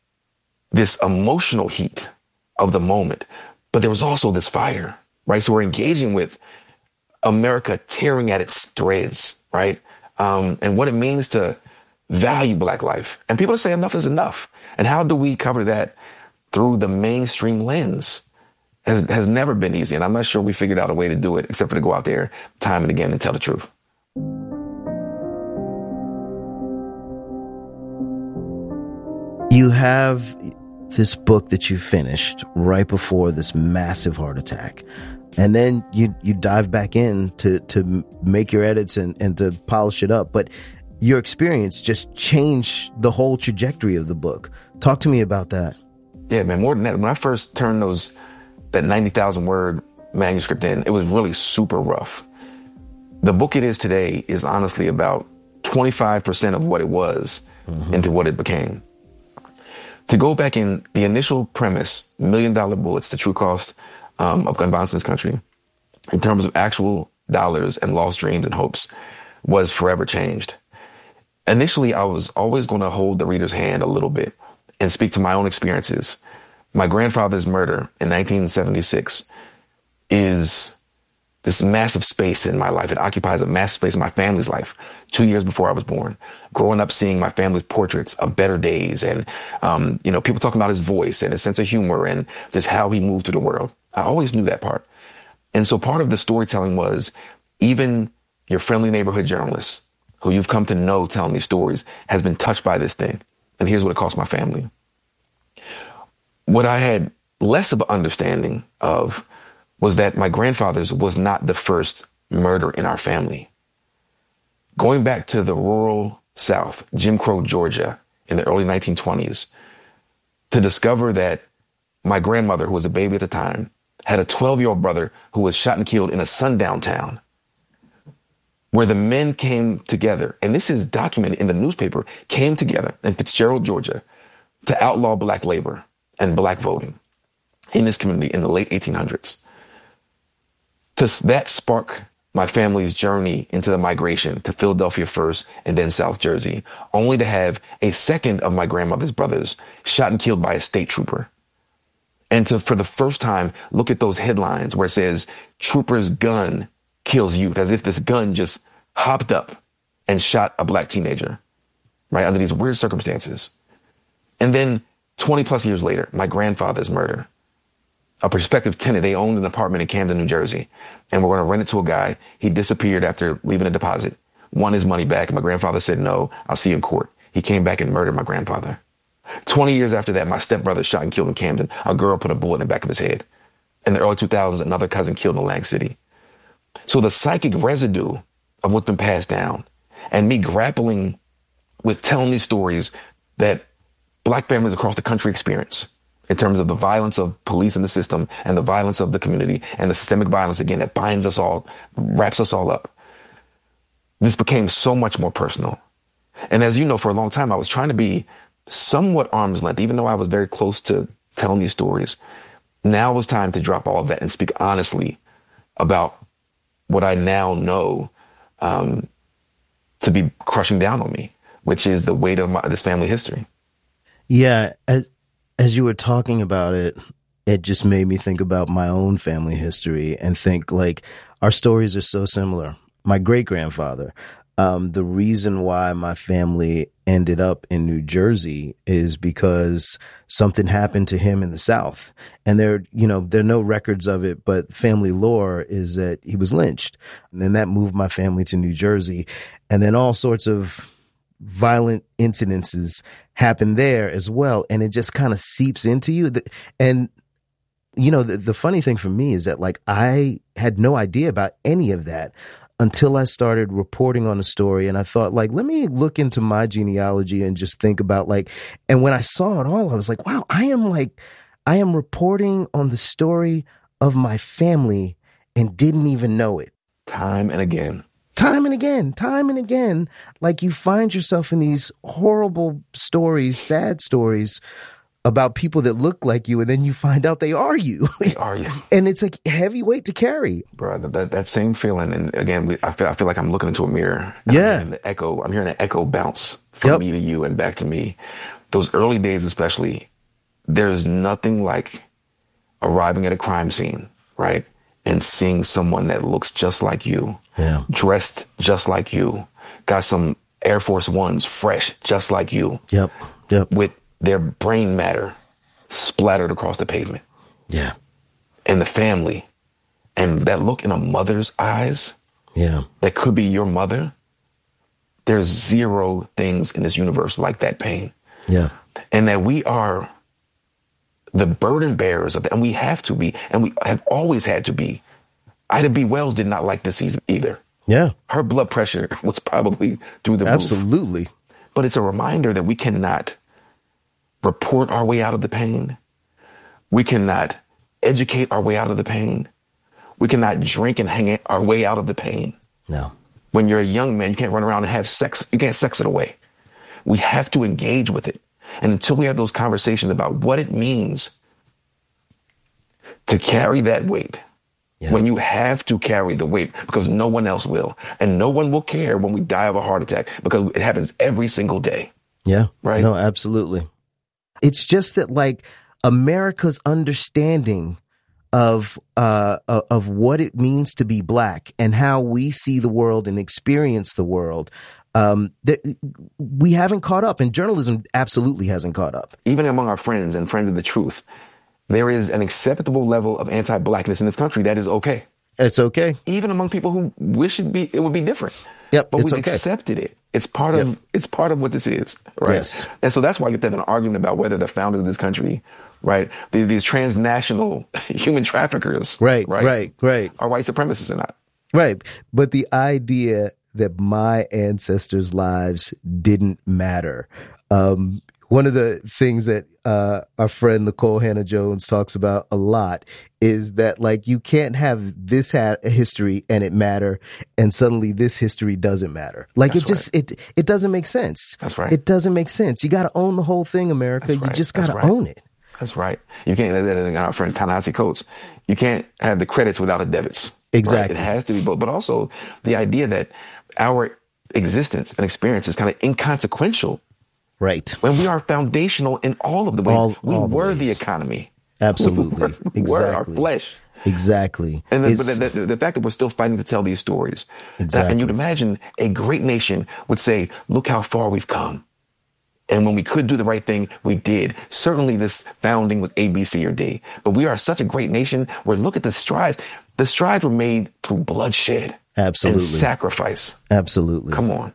this emotional heat of the moment, but there was also this fire, right? So we're engaging with America tearing at its threads, right? Um, and what it means to value Black life. And people say enough is enough. And how do we cover that through the mainstream lens? Has, has never been easy. And I'm not sure we figured out a way to do it, except for to go out there time and again and tell the truth. You have this book that you finished right before this massive heart attack. And then you you dive back in to, to make your edits and, and to polish it up. But your experience just changed the whole trajectory of the book. Talk to me about that. Yeah, man, more than that. When I first turned those that ninety thousand word manuscript in, it was really super rough. The book it is today is honestly about twenty-five percent of what it was mm-hmm. into what it became. To go back in, the initial premise, million dollar bullets, the true cost um, of gun violence in this country, in terms of actual dollars and lost dreams and hopes, was forever changed. initially I was always going to hold the reader's hand a little bit and speak to my own experiences. My grandfather's murder in nineteen seventy-six is this massive space in my life. It occupies a massive space in my family's life. Two years before I was born, growing up seeing my family's portraits of better days and, um, you know, people talking about his voice and his sense of humor and just how he moved through the world. I always knew that part. And so part of the storytelling was even your friendly neighborhood journalist who you've come to know telling these stories has been touched by this thing. And here's what it cost my family. What I had less of an understanding of was that my grandfather's was not the first murder in our family. Going back to the rural South, Jim Crow, Georgia, in the early nineteen twenties, to discover that my grandmother, who was a baby at the time, had a twelve-year-old brother who was shot and killed in a sundown town, where the men came together, and this is documented in the newspaper, came together in Fitzgerald, Georgia, to outlaw black labor and black voting in this community in the late eighteen hundreds. To that spark my family's journey into the migration to Philadelphia first and then South Jersey, only to have a second of my grandmother's brothers shot and killed by a state trooper. And to, for the first time, look at those headlines where it says, trooper's gun kills youth, as if this gun just hopped up and shot a black teenager, right, under these weird circumstances. And then twenty plus years later, my grandfather's murder. A prospective tenant, they owned an apartment in Camden, New Jersey, and we're going to rent it to a guy. He disappeared after leaving a deposit, won his money back, and my grandfather said, no, I'll see you in court. He came back and murdered my grandfather. twenty years after that, my stepbrother shot and killed in Camden. A girl put a bullet in the back of his head. In the early two thousands, another cousin killed in Atlantic City. So the psychic residue of what's been passed down and me grappling with telling these stories that black families across the country experience in terms of the violence of police in the system and the violence of the community and the systemic violence, again, that binds us all, wraps us all up. This became so much more personal. And as you know, for a long time, I was trying to be somewhat arm's length, even though I was very close to telling these stories. Now it was time to drop all of that and speak honestly about what I now know um, to be crushing down on me, which is the weight of my, this family history. Yeah. As, as you were talking about it, it just made me think about my own family history and think like our stories are so similar. My great grandfather, um, the reason why my family ended up in New Jersey is because something happened to him in the South. And there, you know, there are no records of it, but family lore is that he was lynched. And then that moved my family to New Jersey. And then all sorts of violent incidences happen there as well. And it just kind of seeps into you. And, you know, the, the funny thing for me is that like I had no idea about any of that until I started reporting on the story. And I thought like, let me look into my genealogy and just think about like, and when I saw it all, I was like, wow, I am like, I am reporting on the story of my family and didn't even know it. Time and again. Time and again, time and again, like you find yourself in these horrible stories, sad stories about people that look like you, and then you find out they are you. They are you. And it's a heavy weight to carry. Bro, that, that same feeling, and again, we, I feel I feel like I'm looking into a mirror. Yeah. And the echo, I'm hearing an echo bounce from yep. me to you and back to me. Those early days especially, there's nothing like arriving at a crime scene, right? And seeing someone that looks just like you, yeah. dressed just like you, got some Air Force Ones fresh just like you, yep, yep, with their brain matter splattered across the pavement. Yeah. And the family, and that look in a mother's eyes, yeah, that could be your mother. There's zero things in this universe like that pain. Yeah. And that we are the burden bearers of that, and we have to be, and we have always had to be. Ida B. Wells did not like this season either. Yeah. Her blood pressure was probably through the roof. Absolutely. But it's a reminder that we cannot report our way out of the pain. We cannot educate our way out of the pain. We cannot drink and hang our way out of the pain. No. When you're a young man, you can't run around and have sex. You can't sex it away. We have to engage with it. And until we have those conversations about what it means to carry that weight Yeah. When you have to carry the weight because no one else will. And no one will care when we die of a heart attack because it happens every single day. Yeah. Right? No, absolutely. It's just that, like, America's understanding of uh, of what it means to be black and how we see the world and experience the world, um, that we haven't caught up. And journalism absolutely hasn't caught up. Even among our friends and friends of the truth, there is an acceptable level of anti-blackness in this country that is okay. It's okay. Even among people who wish it be it would be different. Yep, but it's we've okay. accepted it. It's part of Yep. it's part of what this is, right? Yes. And so that's why you have to have an argument about whether the founders of this country, right, these, these transnational human traffickers, Right, right, right, right, are white supremacists or not. Right. But the idea that my ancestors' lives didn't matter. Um, one of the things that uh, our friend Nicole Hannah-Jones talks about a lot is that, like, you can't have this ha- history and it matter, and suddenly this history doesn't matter. Like, That's it just right. it it doesn't make sense. That's right. It doesn't make sense. You got to own the whole thing, America. That's You right. just got to That's right. own it. That's right. You can't, our friend Ta-Nehisi Coates, you can't have the credits without the debits. Exactly. Right? It has to be both. But also the idea that our existence and experience is kind of inconsequential. Right. When we are foundational in all of the ways. All- we all the were the ways. economy. Absolutely. We were, we exactly. were our flesh. Exactly. And the, It's- but the, the, the fact that we're still fighting to tell these stories. Exactly. And you'd imagine a great nation would say, look how far we've come. And when we could do the right thing, we did. Certainly this founding was A, B, C, or D. But we are such a great nation where look at the strides. The strides were made through bloodshed. Absolutely. And sacrifice. Absolutely. Come on.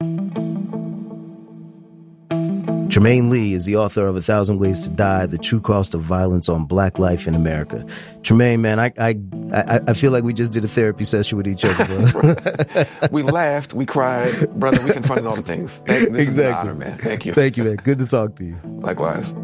Trymaine Lee is the author of A Thousand Ways to Die, The True Cost of Violence on Black Life in America. Trymaine, man, I I I, I feel like we just did a therapy session with each other, bro. We laughed, we cried. Brother, we confronted all the things. Thank, this Exactly. is an honor, man. Thank you. Thank you, man. Good to talk to you. Likewise.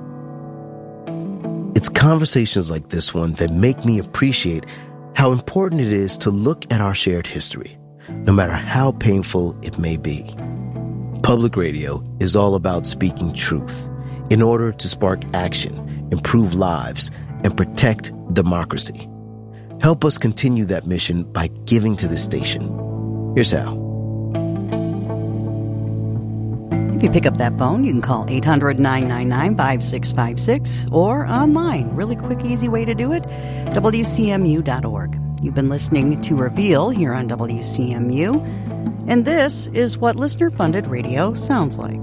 It's conversations like this one that make me appreciate how important it is to look at our shared history, no matter how painful it may be. Public radio is all about speaking truth in order to spark action, improve lives, and protect democracy. Help us continue that mission by giving to this station. Here's how. If you pick up that phone, you can call eight hundred, nine nine nine, five six five six or online. Really quick, easy way to do it, W C M U dot org. You've been listening to Reveal here on W C M U, and this is what listener-funded radio sounds like.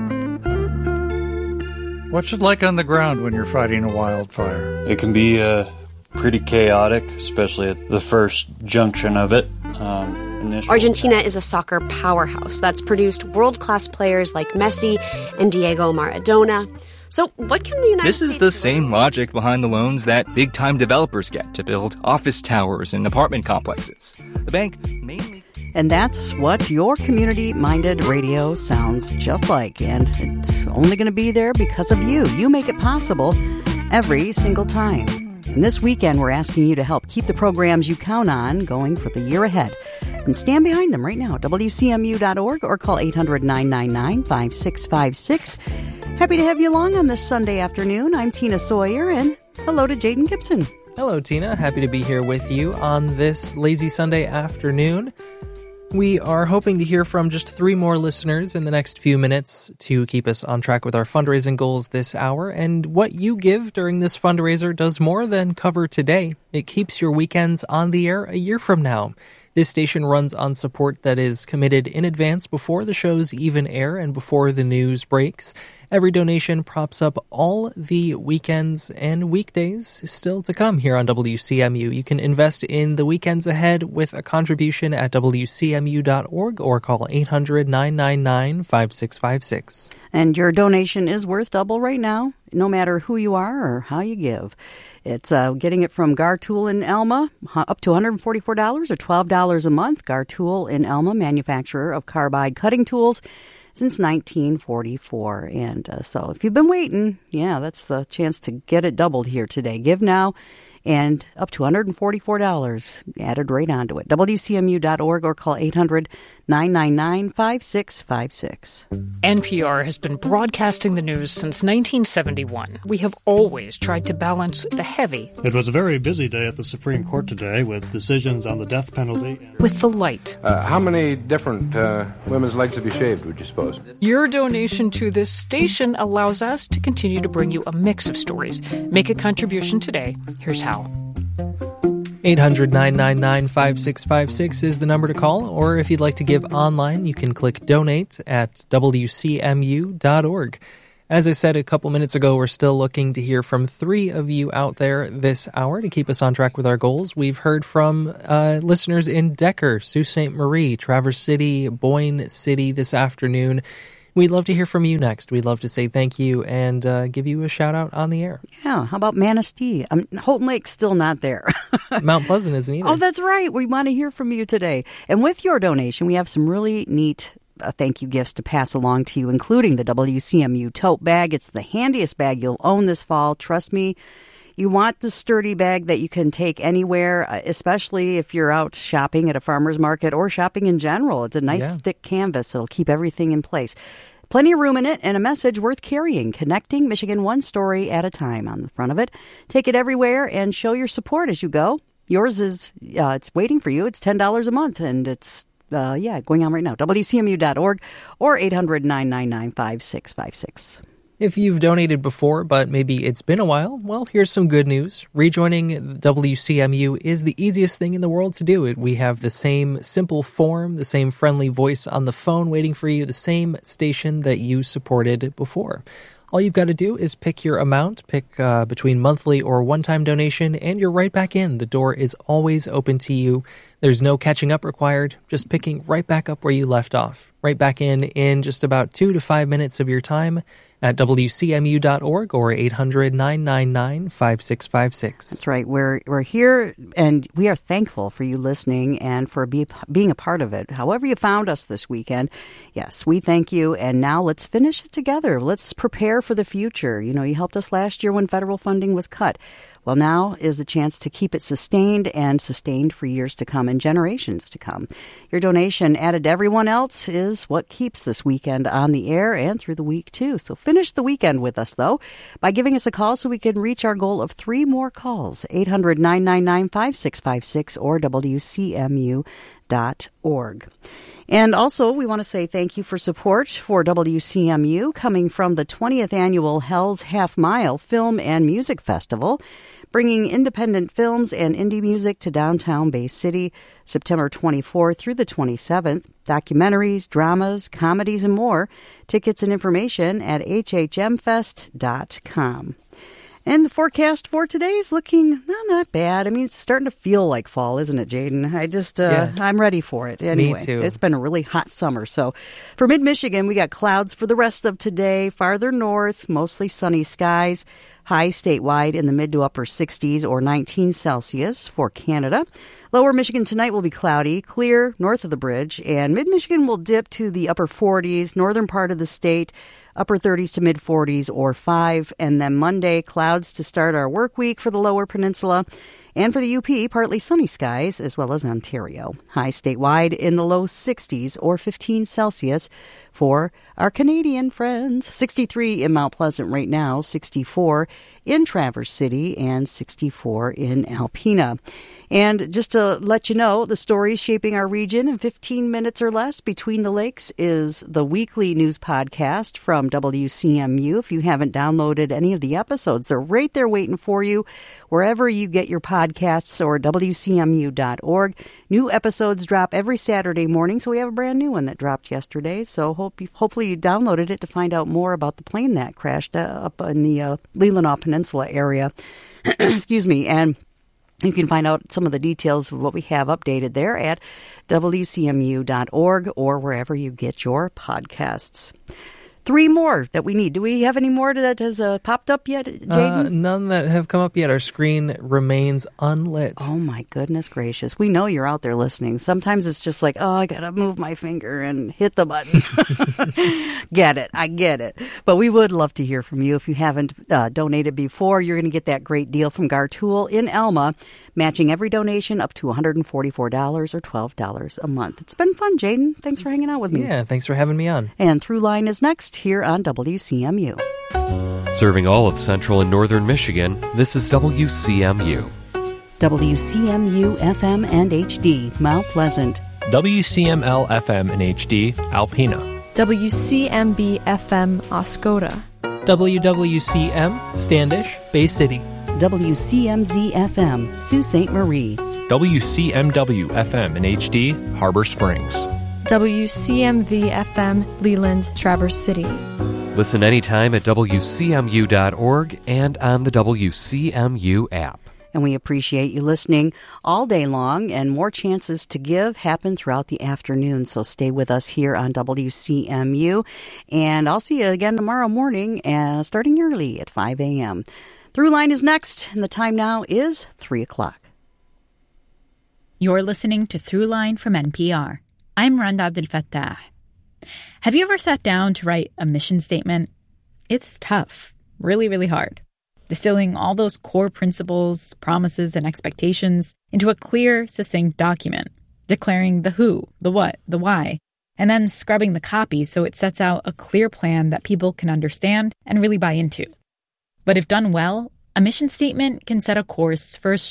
What's it like on the ground when you're fighting a wildfire? It can be uh, pretty chaotic, especially at the first junction of it. Um, initial- Argentina is a soccer powerhouse that's produced world-class players like Messi and Diego Maradona. So what can the United This States... is the same logic behind the loans that big-time developers get to build office towers and apartment complexes. The bank mainly... And that's what your community-minded radio sounds just like. And it's only going to be there because of you. You make it possible every single time. And this weekend, we're asking you to help keep the programs you count on going for the year ahead. And stand behind them right now at W C M U dot org or call eight hundred, nine nine nine, five six five six. Happy to have you along on this Sunday afternoon. I'm Tina Sawyer, and hello to Jaden Gibson. Hello, Tina. Happy to be here with you on this lazy Sunday afternoon. We are hoping to hear from just three more listeners in the next few minutes to keep us on track with our fundraising goals this hour. And what you give during this fundraiser does more than cover today. It keeps your weekends on the air a year from now. This station runs on support that is committed in advance before the shows even air and before the news breaks. Every donation props up all the weekends and weekdays still to come here on W C M U. You can invest in the weekends ahead with a contribution at W C M U dot org or call eight hundred, nine nine nine, five six five six. And your donation is worth double right now, no matter who you are or how you give. It's uh, getting it from Gartool in Elma, up to one hundred forty-four dollars or twelve dollars a month. Gartool in Elma, manufacturer of carbide cutting tools since nineteen forty-four. And uh, so if you've been waiting, yeah, that's the chance to get it doubled here today. Give now, and up to one hundred forty-four dollars added right onto it. W C M U dot org or call eight hundred nine nine nine five six five six. N P R has been broadcasting the news since nineteen seventy-one. We have always tried to balance the heavy. It was a very busy day at the Supreme Court today with decisions on the death penalty. With the light. Uh, how many different uh, women's legs have you shaved, would you suppose? Your donation to this station allows us to continue to bring you a mix of stories. Make a contribution today. Here's how. eight hundred nine nine nine five six five six is the number to call, or if you'd like to give online, you can click donate at W C M U dot org. As I said a couple minutes ago, we're still looking to hear from three of you out there this hour to keep us on track with our goals. We've heard from uh, listeners in Decker, Sault Ste. Marie, Traverse City, Boyne City this afternoon. We'd love to hear from you next. We'd love to say thank you and uh, give you a shout out on the air. Yeah, how about Manistee? Um, Houghton Lake's still not there. Mount Pleasant isn't either. Oh, that's right. We want to hear from you today. And with your donation, we have some really neat uh, thank you gifts to pass along to you, including the W C M U tote bag. It's the handiest bag you'll own this fall. Trust me. You want the sturdy bag that you can take anywhere, especially if you're out shopping at a farmer's market or shopping in general. It's a nice, yeah. thick canvas. It'll keep everything in place. Plenty of room in it and a message worth carrying. Connecting Michigan one story at a time on the front of it. Take it everywhere and show your support as you go. Yours is, uh, it's waiting for you. It's ten dollars a month and it's, uh, yeah, going on right now. W C M U dot org or eight hundred nine nine nine five six five six. If you've donated before, but maybe it's been a while, well, here's some good news. Rejoining W C M U is the easiest thing in the world to do. We have the same simple form, the same friendly voice on the phone waiting for you, the same station that you supported before. All you've got to do is pick your amount, pick uh, between monthly or one-time donation, and you're right back in. The door is always open to you. There's no catching up required, just picking right back up where you left off. Right back in in just about two to five minutes of your time at W C M U dot org or eight hundred nine nine nine five six five six. That's right. We're we're here, and we are thankful for you listening and for be, being a part of it. However you found us this weekend, yes, we thank you. And now let's finish it together. Let's prepare for the future. You know, you helped us last year when federal funding was cut. Well, now is a chance to keep it sustained and sustained for years to come and generations to come. Your donation added to everyone else is what keeps this weekend on the air and through the week, too. So finish the weekend with us, though, by giving us a call so we can reach our goal of three more calls. eight hundred nine nine nine five six five six or W C M U dot org. And also, we want to say thank you for support for W C M U coming from the twentieth Annual Hell's Half Mile Film and Music Festival, bringing independent films and indie music to downtown Bay City, September twenty-fourth through the twenty-seventh. Documentaries, dramas, comedies, and more. Tickets and information at H H M fest dot com. And the forecast for today is looking not, not bad. I mean, it's starting to feel like fall, isn't it, Jaden? I just, uh, yeah. I'm ready for it. Anyway, Me too. It's been a really hot summer. So for mid-Michigan, we got clouds for the rest of today. Farther north, mostly sunny skies. High statewide in the mid to upper sixties or nineteen Celsius for Canada. Lower Michigan tonight will be cloudy, clear north of the bridge, and mid-Michigan will dip to the upper forties, northern part of the state, upper thirties to mid forties or five. And then Monday, clouds to start our work week for the lower peninsula. And for the U P, partly sunny skies, as well as Ontario. High statewide in the low sixties or fifteen Celsius for our Canadian friends. sixty-three in Mount Pleasant right now, sixty-four in Traverse City, and sixty-four in Alpena. And just to let you know, the stories shaping our region in fifteen minutes or less between the lakes is the weekly news podcast from W C M U. If you haven't downloaded any of the episodes, they're right there waiting for you wherever you get your podcasts or W C M U dot org. New episodes drop every Saturday morning, so we have a brand new one that dropped yesterday. So hope you, hopefully you downloaded it to find out more about the plane that crashed uh, up in the uh, Leelanau Peninsula area. Excuse me. And you can find out some of the details of what we have updated there at W C M U dot org or wherever you get your podcasts. Three more that we need. Do we have any more that has uh, popped up yet, Jaden? Uh, none that have come up yet. Our screen remains unlit. Oh, my goodness gracious. We know you're out there listening. Sometimes it's just like, oh, I got to move my finger and hit the button. Get it. I get it. But we would love to hear from you. If you haven't uh, donated before, you're going to get that great deal from Gartool in Alma, matching every donation up to one hundred forty-four dollars or twelve dollars a month. It's been fun, Jaden. Thanks for hanging out with me. Yeah, thanks for having me on. And Throughline is next here on W C M U. Serving all of central and northern Michigan, this is W C M U. W C M U F M and H D, Mount Pleasant. W C M L F M and H D, Alpena. W C M B F M, Oscoda. W W C M, Standish, Bay City. W C M Z F M, Sault Ste. Marie. W C M W F M and H D, Harbor Springs. W C M V F M, Leland, Traverse City. Listen anytime at W C M U dot org and on the W C M U app. And we appreciate you listening all day long, and more chances to give happen throughout the afternoon. So stay with us here on W C M U. And I'll see you again tomorrow morning, uh, starting early at five a.m. Throughline is next, and the time now is three o'clock. You're listening to Throughline from N P R. I'm Randa Abdel Fattah. Have you ever sat down to write a mission statement? It's tough, really, really hard. Distilling all those core principles, promises, and expectations into a clear, succinct document, declaring the who, the what, the why, and then scrubbing the copy so it sets out a clear plan that people can understand and really buy into. But if done well, a mission statement can set a course for a